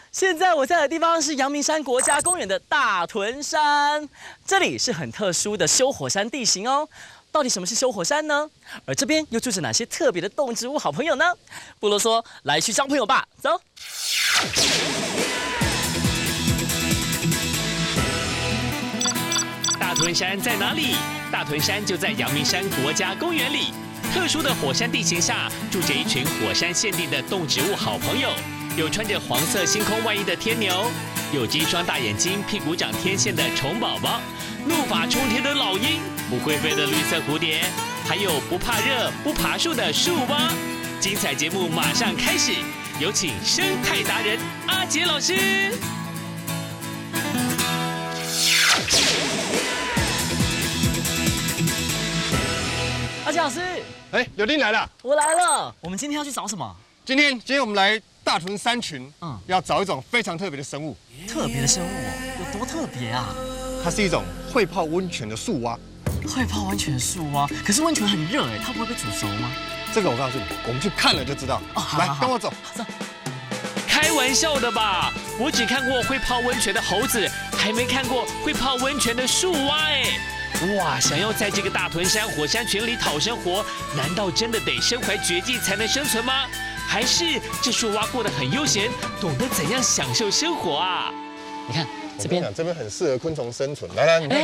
现在我在的地方是阳明山国家公园的大屯山，这里是很特殊的休火山地形哦。到底什么是休火山呢？而这边又住着哪些特别的动植物好朋友呢？不啰嗦，来去交朋友吧，走。 大屯山在哪里？大屯山就在阳明山国家公园里。特殊的火山地形下，住着一群火山限定的动植物好朋友，有穿着黄色星空外衣的天牛，有着一双大眼睛、屁股长天线的虫宝宝，怒发冲天的老鹰，不会飞的绿色蝴蝶，还有不怕热、不爬树的树蛙。精彩节目马上开始，有请生态达人阿杰老师。 阿杰老师， 哎，柳丁来了， 我来了。我们今天要去找什么？ 今天我们来大屯山群，要找一种非常特别的生物。 特别的生物哦，有多特别啊？ 它是一种会泡温泉的树蛙。 会泡温泉树蛙，可是温泉很热哎，它不会被煮熟吗？ 这个我告诉你，我们去看了就知道。来，跟我走。 走。 开玩笑的吧？我只看过会泡温泉的猴子，还没看过会泡温泉的树蛙哎。哇，想要在这个大屯山火山群里讨生活，难道真的得身怀绝技才能生存吗？还是这树蛙过得很悠闲，懂得怎样享受生活啊？ 你看这边， 这边很适合昆虫生存。来，你看，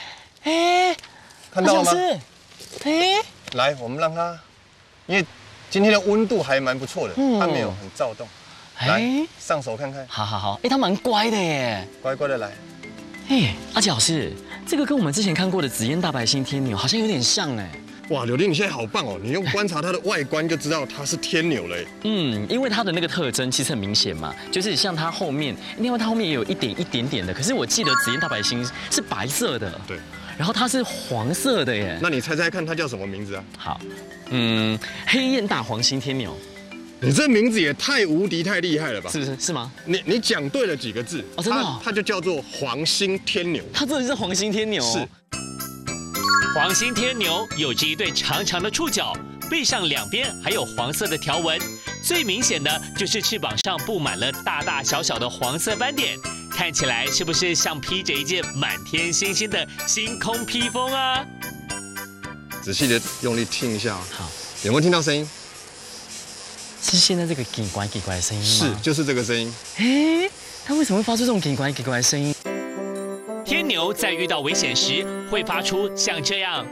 看到了吗？来，我们让它，因为今天的温度还蛮不错的，它没有很躁动。来，上手看看。 好，它蛮乖的耶。 乖乖的来。 阿杰老师，这个跟我们之前看过的紫烟大白星天牛好像有点像哎。 哇，柳丁你现在好棒哦！你用观察它的外观就知道它是天牛了。 因为它的那个特征其实很明显嘛，就是像它后面，另外它后面也有一点点的，可是我记得紫烟大白星是白色的， 对， 然后它是黄色的耶。 那你猜猜看它叫什么名字啊？ 好，黑焰大黄星天牛。 你这名字也太无敌、太厉害了吧？ 是不是？是吗？ 你讲对了几个字哦，真的哦？ 它就叫做黄星天牛。 它真的是黄星天牛？ 是。 黄星天牛有着一对长长的触角，背上两边还有黄色的条纹，最明显的就是翅膀上布满了大大小小的黄色斑点，看起来是不是像披着一件满天星星的星空披风啊？ 仔细的用力听一下。 好， 有没有听到声音？ 是现在这个叽呱叽呱的声音吗？ 是，就是这个声音。 它为什么会发出这种叽呱叽呱的声音？ 天牛在遇到危险时会发出像这样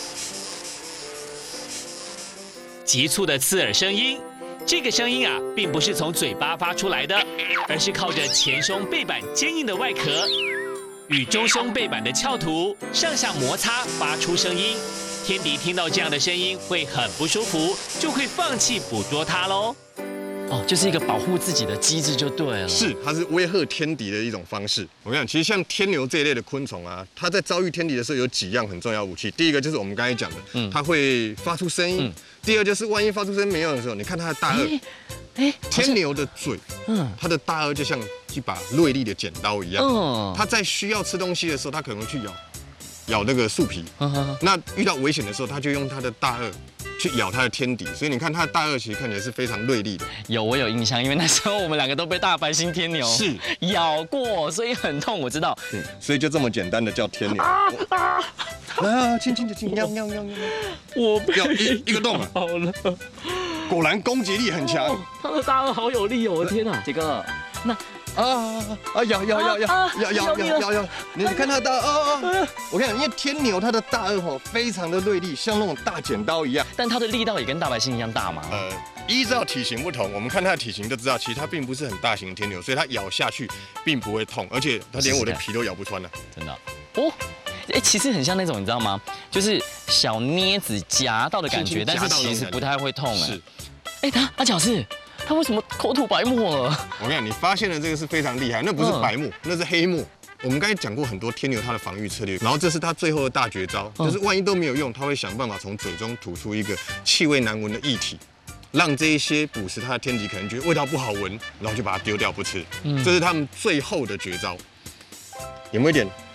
急促的刺耳声音。这个声音啊，并不是从嘴巴发出来的，而是靠着前胸背板坚硬的外壳与中胸背板的翘土上下摩擦发出声音。天敌听到这样的声音会很不舒服，就会放弃捕捉它喽。 就是一个保护自己的机制就对了。 是，它是威吓天敌的一种方式。我跟你讲，其实像天牛这一类的昆虫啊，它在遭遇天敌的时候有几样很重要武器。第一个就是我们刚才讲的，它会发出声音。第二就是万一发出声音没有的时候，你看它的大颚，天牛的嘴，它的大颚就像一把锐利的剪刀一样。它在需要吃东西的时候，它可能会去咬那个树皮。那遇到危险的时候，它就用它的大颚去咬它的天敌，所以你看它的大颚其实看起来是非常锐利的。 我有印象，因为那时候我们两个都被大白星天牛咬过，所以很痛，我知道。 所以就这么简单的叫天牛。轻，喵， 我被要一个洞了。 好了， 果然攻击力很强。 它的大颚好有力哦，我的天哪！这个，那。 咬，你看它的大我跟你讲，因为天牛它的大颚非常的锐利，像那种大剪刀一样。 但它的力道也跟大白星一样大吗？ 依照体型不同，我们看它的体型就知道，其实它并不是很大型的天牛，所以它咬下去并不会痛，而且它连我的皮都咬不穿了。 真的其实很像那种你知道吗？就是小镊子夹到的感觉，但是其实不太会痛是。 阿角是。他为什么口吐白沫了？ 我跟你讲，你发现的这个是非常厉害，那不是白沫，那是黑沫。我们刚才讲过很多天牛它的防御策略，然后这是它最后的大绝招，就是万一都没有用，它会想办法从嘴中吐出一个气味难闻的液体，让这一些捕食它的天敌可能觉得味道不好闻，然后就把它丢掉不吃。这是他们最后的绝招。有没有一点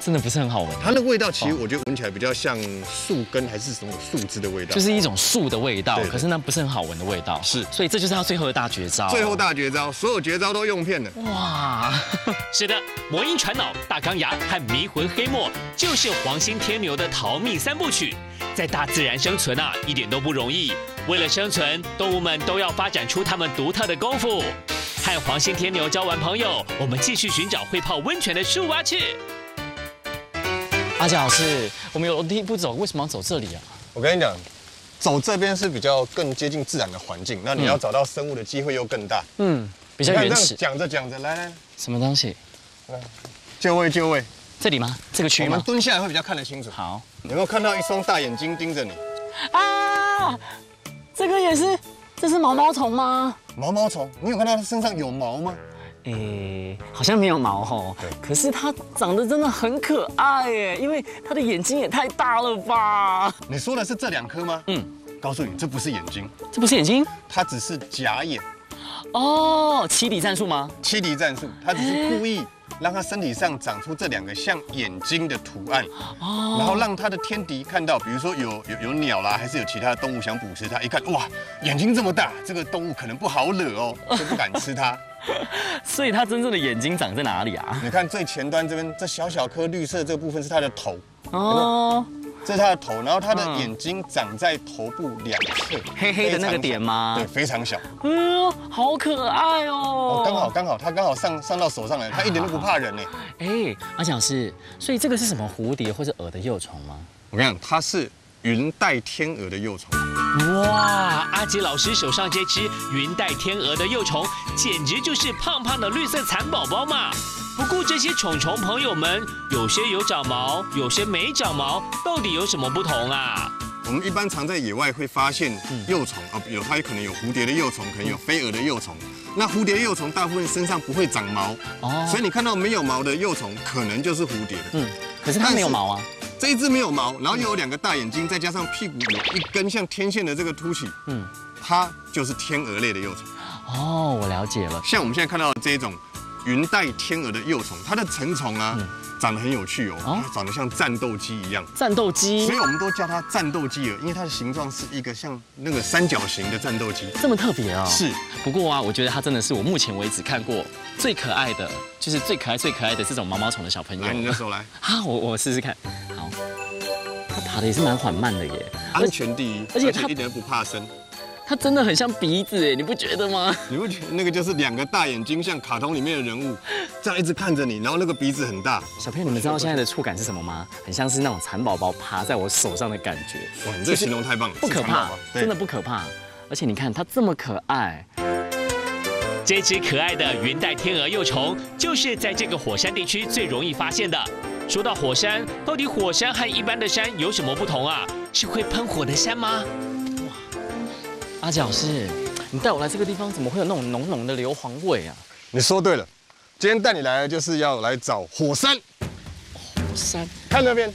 真的不是很好闻。 它的味道其实我觉得闻起来比较像树根还是什么树枝的味道， 就是一种树的味道， 对可是那不是很好闻的味道。 是， 所以这就是它最后的大绝招。 最后大绝招，所有绝招都用遍了。 哇， 是的，魔音传脑、大钢牙和迷魂黑墨就是黄心天牛的逃命3部曲。在大自然生存啊，一点都不容易。为了生存，动物们都要发展出它们独特的功夫。和黄心天牛交完朋友，我们继续寻找会泡温泉的树蛙去。 阿杰老师，我们有楼梯不走，为什么要走这里啊？ 我跟你讲，走这边是比较更接近自然的环境，那你要找到生物的机会又更大。 比较原始。 讲着讲着，来， 什么东西？ 就位， 这里吗？这个区域吗？ 我们蹲下来会比较看得清楚。 好， 有没有看到一双大眼睛盯着你？ 啊，这个也是，这是毛毛虫吗？ 毛毛虫，你有看到它身上有毛吗？ 好像没有毛吼， 对， 可是它长得真的很可爱耶，因为它的眼睛也太大了吧？ 你说的是这2颗吗？告诉你，这不是眼睛， 这不是眼睛它只是假眼。 哦，七里战术吗？ 七离战术，它只是故意让它身体上长出这2个像眼睛的图案，然后让它的天敌看到，比如说有鸟啦，还是有其他的动物想捕食它，一看哇，眼睛这么大，这个动物可能不好惹哦，就不敢吃它。 所以它真正的眼睛长在哪里啊？ 你看最前端这边这小颗绿色这个部分是它的头， 哦， 这是它的头，然后它的眼睛长在头部2侧， 黑黑的那个点吗？ 对，非常小。 好可爱哦！ 刚好，它刚好上到手上来，它一点都不怕人呢。 阿蒋老师，所以这个是什么蝴蝶或者蛾的幼虫吗？ 我跟你讲，它是云带天鹅的幼虫。 哇，阿杰老师手上这只云带天鹅的幼虫，简直就是胖胖的绿色蚕宝宝嘛！不过这些虫虫朋友们，有些有长毛，有些没长毛，到底有什么不同啊？ 我们一般常在野外会发现幼虫啊，它可能有蝴蝶的幼虫，可能有飞蛾的幼虫。那蝴蝶幼虫大部分身上不会长毛，所以你看到没有毛的幼虫，可能就是蝴蝶的。 可是它没有毛啊。 这一只没有毛，然后又有2个大眼睛，再加上屁股有一根像天线的这个凸起，它就是天鹅类的幼虫。 哦，我了解了。 像我们现在看到的这种云带天鹅的幼虫，它的成虫啊，长得很有趣哦，它长得像战斗机一样。 战斗机， 所以我们都叫它战斗机蛾，因为它的形状是一个像那个三角形的战斗机。 这么特别啊？ 是。 不过啊，我觉得它真的是我目前为止看过最可爱的，就是最可爱的这种毛毛虫的小朋友。 来，你的手来。 我试试看。好，它爬的也是蛮缓慢的耶。 安全第一，而且它一点都不怕生。 它真的很像鼻子哎，你不觉得吗？ 你不觉得那个就是2个大眼睛，像卡通里面的人物，这样一直看着你，然后那个鼻子很大。 小朋友，你们知道现在的触感是什么吗？很像是那种蚕宝宝爬在我手上的感觉。 哇，你这形容太棒了， 不可怕，真的不可怕。而且你看它这么可爱。 这只可爱的云带天鹅幼虫，就是在这个火山地区最容易发现的。说到火山，到底火山和一般的山有什么不同啊？是会喷火的山吗？ 阿杰老师，你带我来这个地方，怎么会有那种浓浓的硫磺味啊？ 你说对了，今天带你来的就是要来找火山。 火山， 看那边。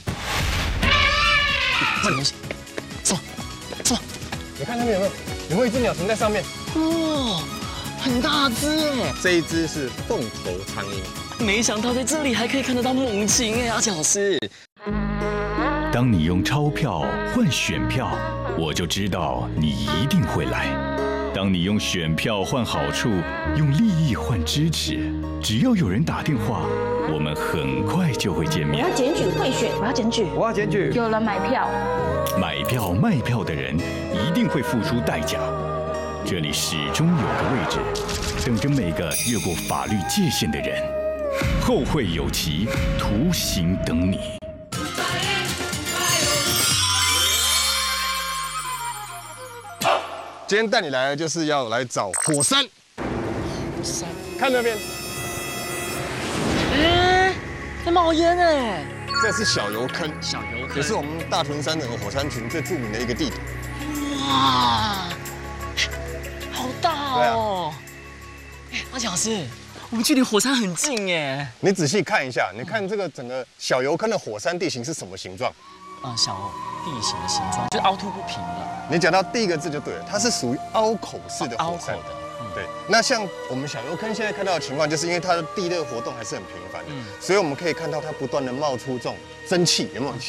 什么东西？什么？ 你看那边有没有一只鸟停在上面？ 哦，很大只耶！ 这一只是凤头苍鹰。 没想到在这里还可以看得到猛禽哎，阿杰老师。 当你用钞票换选票，我就知道你一定会来。当你用选票换好处，用利益换支持，只要有人打电话，我们很快就会见面。 我要检举贿选，我要检举， 我要检举。 有人买票， 买票卖票的人一定会付出代价。这里始终有个位置，等着每个越过法律界限的人。后会有期，徒刑等你。 今天带你来的就是要来找火山。 火山， 看那边， 在冒烟哎！ 这是小油坑，也是我们大屯山整个火山群最著名的一个地点。 哇，好大哦！阿杰老师，我们距离火山很近耶。 你仔细看一下，你看这个整个小油坑的火山地形是什么形状？ 小地形的形状就是凹凸不平的。 你讲到第一个字就对了，它是属于凹口式的火山。 对，那像我们小油坑现在看到的情况，就是因为它的地热活动还是很频繁的，所以我们可以看到它不断的冒出这种蒸汽，有没有？